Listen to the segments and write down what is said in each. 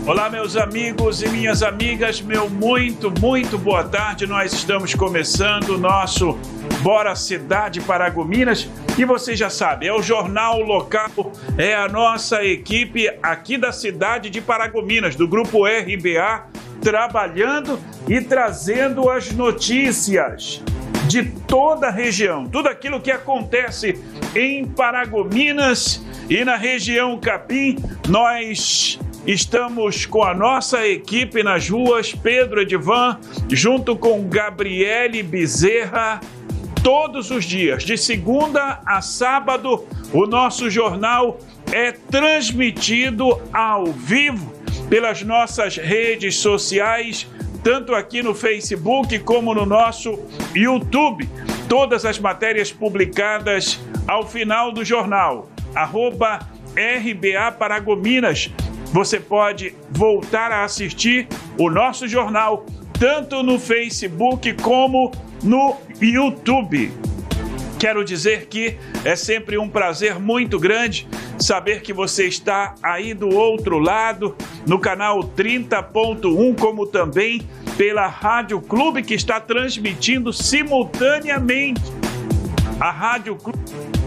Olá, meus amigos e minhas amigas, meu muito boa tarde. Nós estamos começando o nosso Bora Cidade Paragominas e você já sabe, é o jornal local, é a nossa equipe aqui da cidade de Paragominas, do Grupo RBA, trabalhando e trazendo as notícias de toda a região, tudo aquilo que acontece em Paragominas e na região Capim. Nós estamos com a nossa equipe nas ruas, Pedro Edivan, junto com Gabriele Bezerra, todos os dias, de segunda a sábado, o nosso jornal é transmitido ao vivo pelas nossas redes sociais, tanto aqui no Facebook como no nosso YouTube. Todas as matérias publicadas ao final do jornal, @RBA Paragominas. Você pode voltar a assistir o nosso jornal, tanto no Facebook como no YouTube. Quero dizer que é sempre um prazer muito grande saber que você está aí do outro lado, no canal 30.1, como também pela Rádio Clube, que está transmitindo simultaneamente a Rádio Clube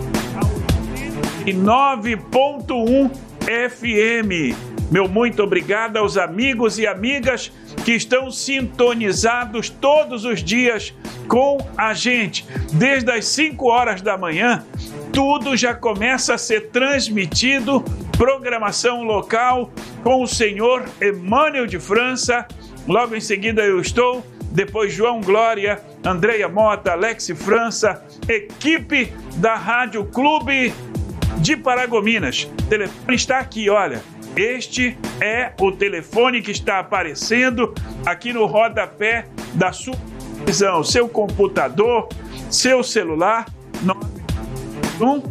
9.1 FM. Meu muito obrigado aos amigos e amigas que estão sintonizados todos os dias com a gente. Desde as 5 horas da manhã, tudo já começa a ser transmitido, programação local com o senhor Emmanuel de França. Logo em seguida eu estou, depois João Glória, Andreia Mota, Alex França, equipe da Rádio Clube de Paragominas. O telefone está aqui, olha. Este é o telefone que está aparecendo aqui no rodapé da sua televisão, seu computador, seu celular, 91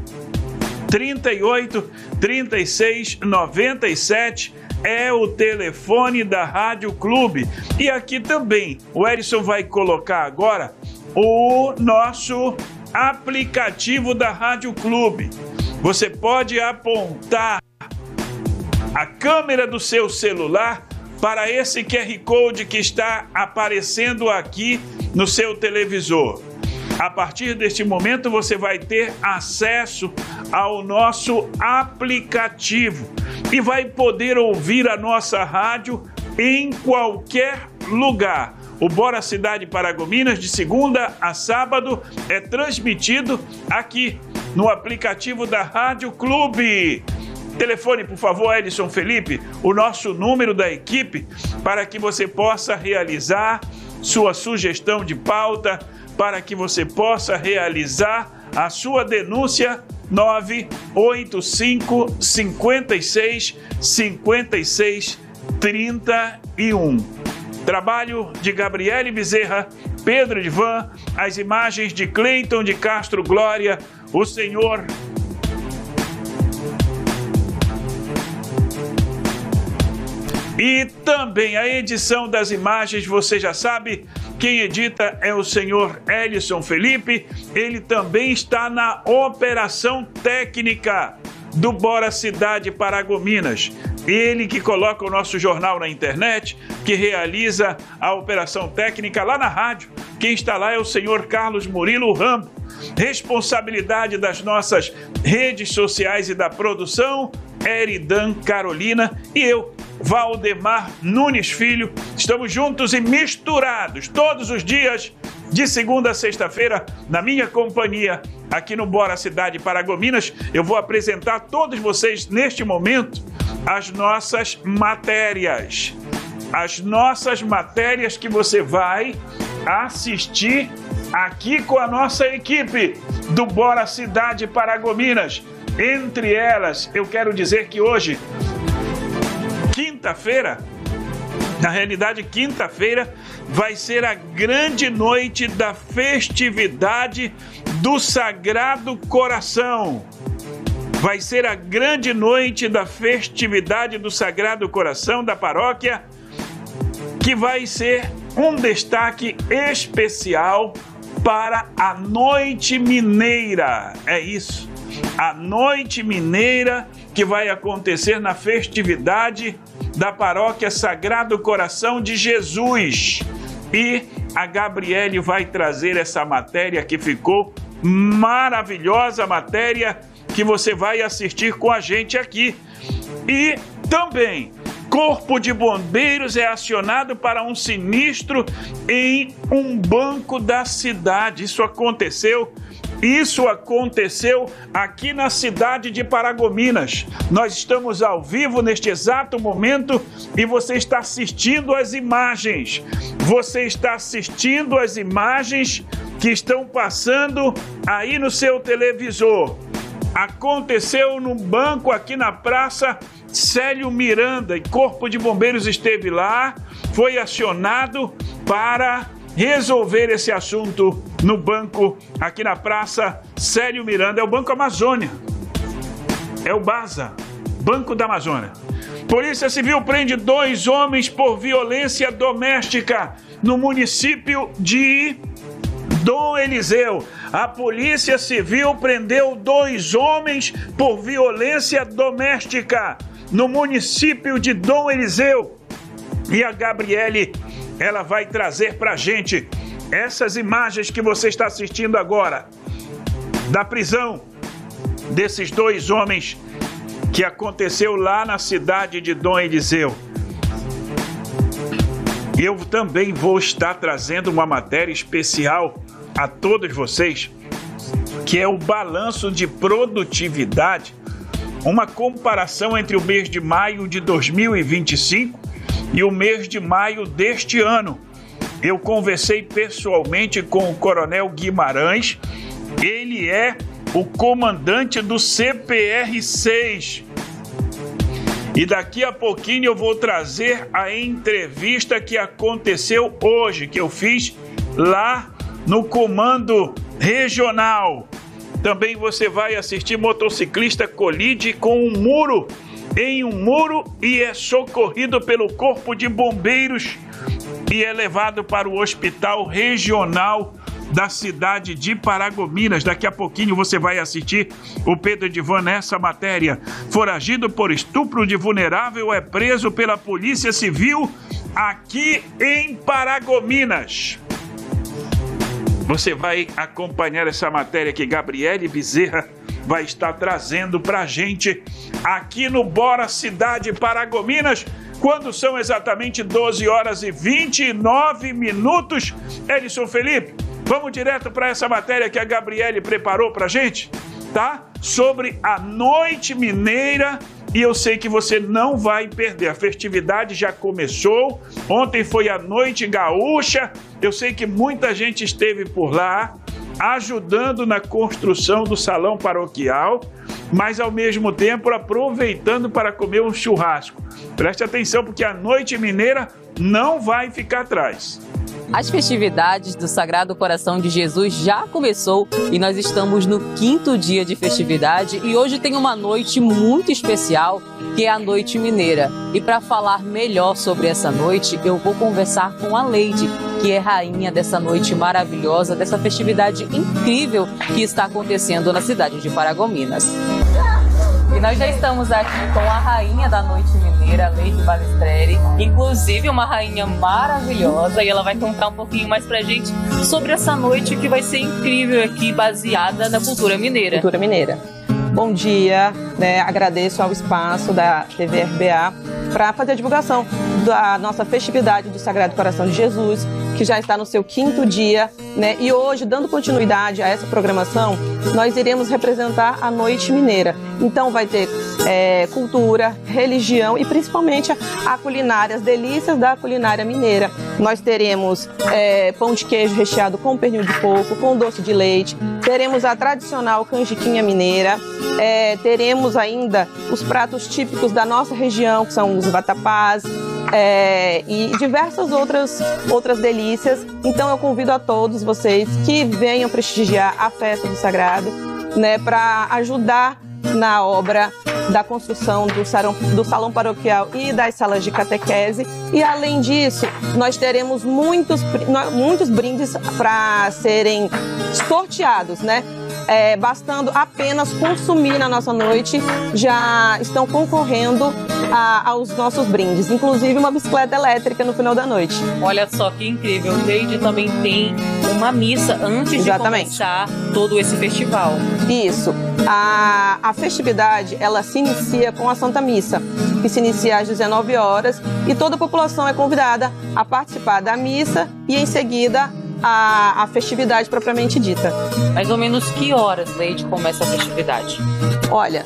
38 36 97 é o telefone da Rádio Clube. E aqui também o Edson vai colocar agora o nosso aplicativo da Rádio Clube. Você pode apontar a câmera do seu celular para esse QR Code que está aparecendo aqui no seu televisor. A partir deste momento você vai ter acesso ao nosso aplicativo e vai poder ouvir a nossa rádio em qualquer lugar. O Bora Cidade Paragominas, de segunda a sábado, é transmitido aqui no aplicativo da Rádio Clube. Telefone, por favor, Edson Felipe, o nosso número da equipe, para que você possa realizar sua sugestão de pauta, para que você possa realizar a sua denúncia. 985 56 56 31. Trabalho de Gabriele Bezerra, Pedro Edivan, as imagens de Cleiton de Castro Glória, o senhor e também a edição das imagens. Você já sabe, quem edita é o senhor Edson Felipe. Ele também está na operação técnica do Bora Cidade Paragominas. Ele que coloca o nosso jornal na internet, que realiza a operação técnica lá na rádio. Quem está lá é o senhor Carlos Murilo Rambo. Responsabilidade das nossas redes sociais e da produção, Eridan Carolina e eu, Valdemar Nunes Filho. Estamos juntos e misturados todos os dias, de segunda a sexta-feira, na minha companhia, aqui no Bora Cidade Paragominas. Eu vou apresentar a todos vocês, neste momento, as nossas matérias. As nossas matérias que você vai assistir aqui com a nossa equipe do Bora Cidade Paragominas. Entre elas, eu quero dizer que hoje, quinta-feira, na realidade, quinta-feira, vai ser a grande noite da festividade do Sagrado Coração. Vai ser a grande noite da festividade do Sagrado Coração da paróquia, que vai ser um destaque especial para a Noite Mineira. É isso, a Noite Mineira que vai acontecer na festividade da paróquia Sagrado Coração de Jesus. E a Gabriele vai trazer essa matéria que ficou maravilhosa, matéria que você vai assistir com a gente aqui. E também, Corpo de Bombeiros é acionado para um sinistro em um banco da cidade. Isso aconteceu aqui na cidade de Paragominas. Nós estamos ao vivo neste exato momento e você está assistindo as imagens. Você está assistindo as imagens que estão passando aí no seu televisor. Aconteceu num banco aqui na Praça Célio Miranda e Corpo de Bombeiros esteve lá, foi acionado para resolver esse assunto no banco aqui na Praça Célio Miranda. É o Banco Amazônia, é o BASA, Banco da Amazônia. Polícia Civil prende 2 homens por violência doméstica no município de Dom Eliseu. A Polícia Civil prendeu 2 homens por violência doméstica no município de Dom Eliseu. E a Gabriele, ela vai trazer pra gente essas imagens que você está assistindo agora, da prisão desses 2 homens que aconteceu lá na cidade de Dom Eliseu. Eu também vou estar trazendo uma matéria especial a todos vocês, que é o balanço de produtividade, uma comparação entre o mês de maio de 2025 e o mês de maio deste ano. Eu conversei pessoalmente com o Coronel Guimarães, ele é o comandante do CPR-6. E daqui a pouquinho eu vou trazer a entrevista que aconteceu hoje, que eu fiz lá no Comando Regional. Também você vai assistir motociclista colide com um muro, e é socorrido pelo Corpo de Bombeiros e é levado para o Hospital Regional da cidade de Paragominas. Daqui a pouquinho você vai assistir o Pedro Edivan nessa matéria. Foragido por estupro de vulnerável é preso pela Polícia Civil aqui em Paragominas. Você vai acompanhar essa matéria que Gabriele Bezerra vai estar trazendo pra gente aqui no Bora Cidade Paragominas, quando são exatamente 12 horas e 29 minutos. Edson Felipe, vamos direto para essa matéria que a Gabriele preparou pra gente, tá? Sobre a Noite Mineira. E eu sei que você não vai perder. A festividade já começou. Ontem foi a Noite Gaúcha. Eu sei que muita gente esteve por lá, ajudando na construção do salão paroquial, mas ao mesmo tempo aproveitando para comer um churrasco. Preste atenção, porque a Noite Mineira não vai ficar atrás. As festividades do Sagrado Coração de Jesus já começou e nós estamos no 5º dia de festividade e hoje tem uma noite muito especial, que é a Noite Mineira. E para falar melhor sobre essa noite, eu vou conversar com a Leide, que é rainha dessa noite maravilhosa, dessa festividade incrível que está acontecendo na cidade de Paragominas. E nós já estamos aqui com a rainha da Noite Mineira, Leide Balestreri, inclusive uma rainha maravilhosa, e ela vai contar um pouquinho mais pra gente sobre essa noite que vai ser incrível aqui, baseada na cultura mineira. Cultura mineira. Bom dia, agradeço ao espaço da TV RBA para fazer a divulgação da nossa festividade do Sagrado Coração de Jesus, que já está no seu 5º dia, E hoje, dando continuidade a essa programação, nós iremos representar a Noite Mineira. Então vai ter cultura, religião e principalmente a culinária, as delícias da culinária mineira. Nós teremos pão de queijo recheado com pernil de porco, com doce de leite, teremos a tradicional canjiquinha mineira, teremos ainda os pratos típicos da nossa região, que são os vatapás, e diversas outras delícias. Então eu convido a todos vocês que venham prestigiar a festa do Sagrado, para ajudar na obra da construção do salão paroquial e das salas de catequese. E além disso, nós teremos muitos brindes para serem sorteados, bastando apenas consumir na nossa noite, já estão concorrendo aos nossos brindes, inclusive uma bicicleta elétrica no final da noite. Olha só que incrível, o Leide também tem uma missa antes de começar todo esse festival. Isso, a festividade ela se inicia com a Santa Missa, que se inicia às 19 horas e toda a população é convidada a participar da missa e em seguida a festividade propriamente dita. Mais ou menos que horas, Leide, começa a festividade? Olha,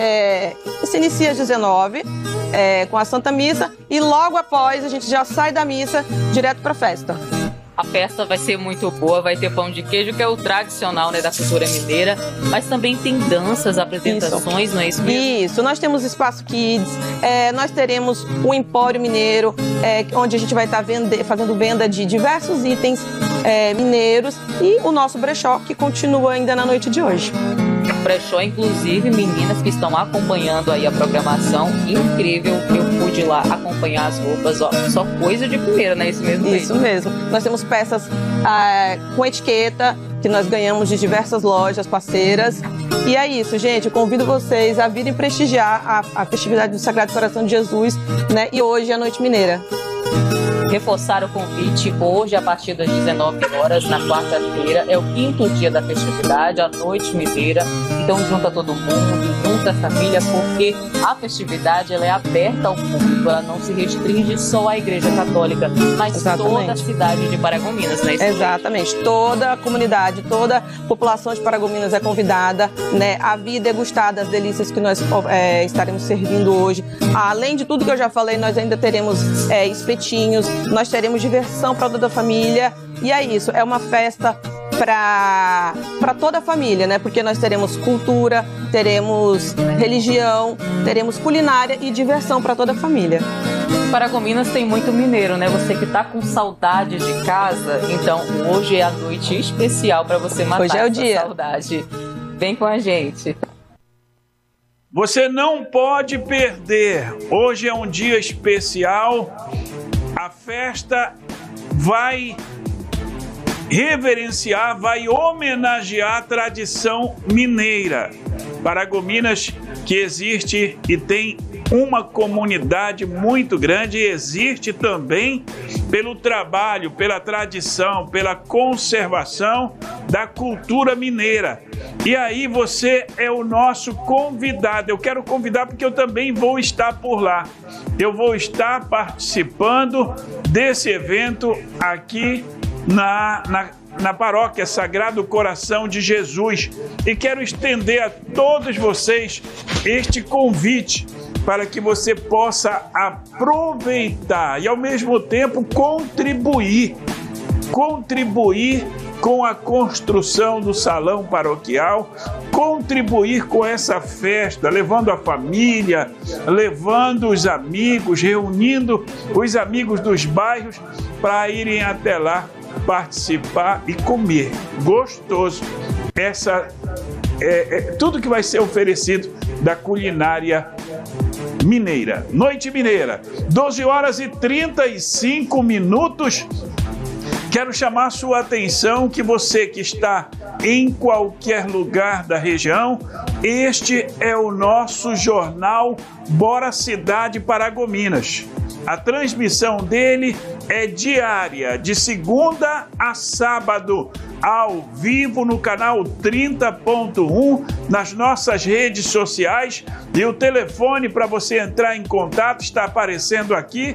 se inicia às 19 com a Santa Missa e logo após a gente já sai da missa direto para a festa. A festa vai ser muito boa, vai ter pão de queijo, que é o tradicional, né, da cultura mineira, mas também tem danças, apresentações, não é isso mesmo? Isso, nós temos Espaço Kids, nós teremos o Empório Mineiro, onde a gente vai estar fazendo venda de diversos itens mineiros e o nosso brechó, que continua ainda na noite de hoje. Brechó, inclusive, meninas que estão acompanhando aí a programação, incrível, eu pude lá acompanhar as roupas, ó, só coisa de primeira, né? Isso mesmo? Isso mesmo. Nós temos peças com etiqueta, que nós ganhamos de diversas lojas parceiras. E é isso, gente, eu convido vocês a virem prestigiar a festividade do Sagrado Coração de Jesus, né? E hoje é a Noite Mineira. Reforçar o convite hoje a partir das 19 horas, na quarta-feira, é o 5º dia da festividade, a Noite Mineira. Então junta todo mundo, junta a família, porque a festividade ela é aberta ao público, ela não se restringe só à Igreja Católica, mas toda a cidade de Paragominas, né? Exatamente, toda a comunidade, toda a população de Paragominas é convidada, né, a vir degustar das delícias que nós estaremos servindo hoje. Além de tudo que eu já falei, nós ainda teremos espetinhos, nós teremos diversão para toda a família e é isso, é uma festa para toda a família, né? Porque nós teremos cultura, teremos religião, teremos culinária e diversão para toda a família. Paragominas tem muito mineiro, né? Você que está com saudade de casa, então hoje é a noite especial para você matar hoje é o dia. Saudade. Vem com a gente. Você não pode perder. Hoje é um dia especial. A festa vai reverenciar, vai homenagear a tradição mineira. Paragominas que existe e tem uma comunidade muito grande e existe também pelo trabalho, pela tradição, pela conservação da cultura mineira. E aí você é o nosso convidado. Eu quero convidar porque eu também vou estar por lá. Eu vou estar participando desse evento aqui na paróquia Sagrado Coração de Jesus. E quero estender a todos vocês este convite para que você possa aproveitar e ao mesmo tempo contribuir com a construção do salão paroquial, contribuir com essa festa, levando a família, levando os amigos, reunindo os amigos dos bairros para irem até lá participar e comer. Gostoso. Tudo que vai ser oferecido da culinária mineira. Noite Mineira, 12 horas e 35 minutos. Quero chamar a sua atenção que você que está em qualquer lugar da região, este é o nosso jornal Bora Cidade Paragominas. A transmissão dele é diária, de segunda a sábado, ao vivo no canal 30.1, nas nossas redes sociais. E o telefone para você entrar em contato está aparecendo aqui,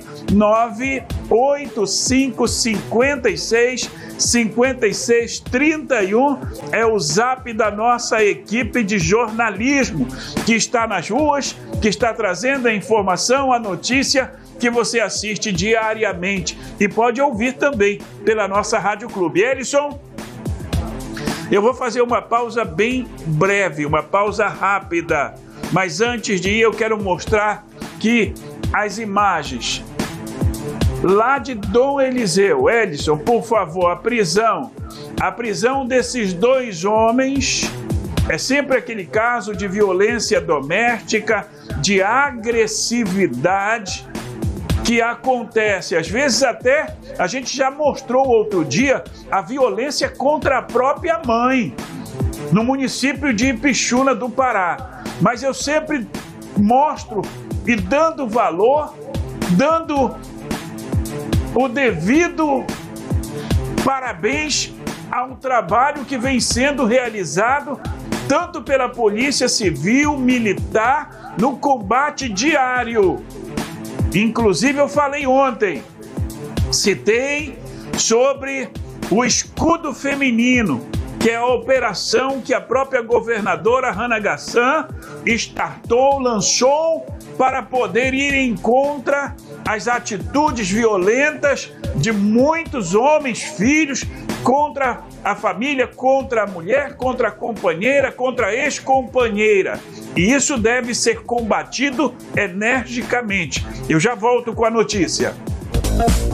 985565631. É o zap da nossa equipe de jornalismo, que está nas ruas, que está trazendo a informação, a notícia que você assiste diariamente e pode ouvir também pela nossa Rádio Clube. Elison, eu vou fazer uma pausa bem breve, uma pausa rápida, mas antes de ir eu quero mostrar que as imagens lá de Dom Eliseu, Elison, por favor, a prisão desses dois homens é sempre aquele caso de violência doméstica, de agressividade que acontece, às vezes até, a gente já mostrou outro dia, a violência contra a própria mãe. no município de Ipixuna do Pará. Mas eu sempre mostro e dando valor, dando o devido parabéns a um trabalho que vem sendo realizado tanto pela Polícia Civil, Militar, no combate diário. Inclusive eu falei ontem, citei sobre o escudo feminino, que é a operação que a própria governadora Hannah Gassan startou, lançou para poder ir em contra as atitudes violentas de muitos homens, filhos, contra a família, contra a mulher, contra a companheira, contra a ex-companheira. E isso deve ser combatido energicamente. Eu já volto com a notícia.